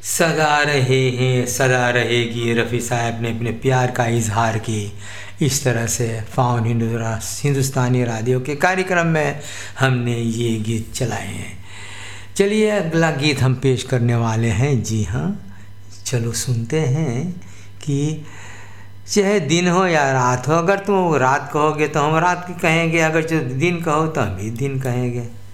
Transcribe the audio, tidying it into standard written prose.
सदा रहे हैं सदा रहेगी, रफ़ी साहब ने अपने प्यार का इजहार की। इस तरह से फाउन हिंदुस्तानी रेडियो के कार्यक्रम में हमने ये गीत चलाए हैं। चलिए अगला गीत हम पेश करने वाले हैं। जी हाँ, चलो सुनते हैं कि चाहे दिन हो या रात हो, अगर तुम रात कहोगे तो हम रात की कहेंगे, अगर जो दिन कहो तो हम भी दिन कहेंगे।